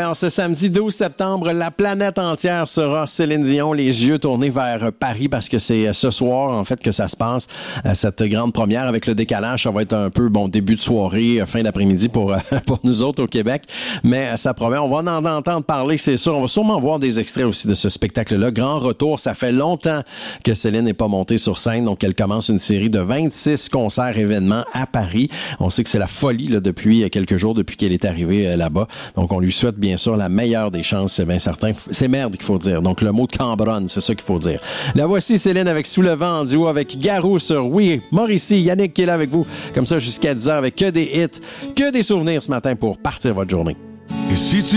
en ce samedi 12 septembre, la planète entière sera Céline Dion, les yeux tournés vers Paris parce que c'est ce soir, en fait, que ça se passe, cette grande première avec le décalage. Ça va être un peu, début de soirée, fin d'après-midi pour nous autres au Québec. Mais ça promet. On va en entendre parler, c'est sûr. On va sûrement voir des extraits aussi de ce spectacle-là. Grand retour. Ça fait longtemps que Céline n'est pas montée sur scène. Donc, elle commence une série de 26 concerts événements à Paris. On sait que c'est la folie là, depuis quelques jours, depuis qu'elle est arrivée là-bas. Donc, on lui souhaite bien sûr la meilleure des chances, c'est bien certain. C'est merde qu'il faut dire. Donc, le mot de Cambronne, c'est ça qu'il faut dire. La voici, Céline, avec Sous le vent en duo avec Garou sur Oui, Mauricie, Yannick qui est là avec vous. Comme ça, jusqu'à 10h avec que des hits, que des souvenirs ce matin pour partir votre journée. Et si tu